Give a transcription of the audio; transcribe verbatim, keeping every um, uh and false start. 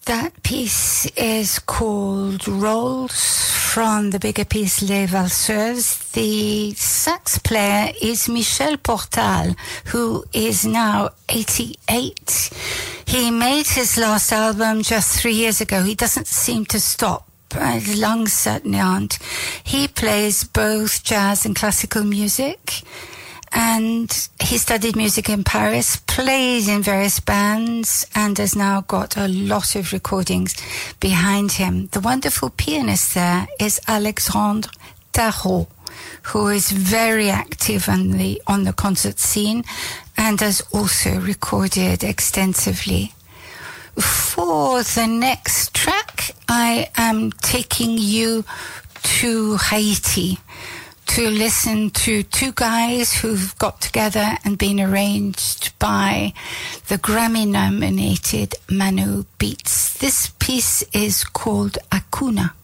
That piece is called Rolls from the bigger piece Les Valseuses. The sax player is Michel Portal, who is now eighty-eight. He made his last album just three years ago. He doesn't seem to stop. His lungs certainly aren't. He plays both jazz and classical music. And he studied music in Paris, plays in various bands, and has now got a lot of recordings behind him. The wonderful pianist there is Alexandre Tarot, who is very active on the, on the concert scene and has also recorded extensively. For the next track, I am taking you to Haiti, to listen to two guys who've got together and been arranged by the Grammy-nominated Manu Beats. This piece is called Akuna.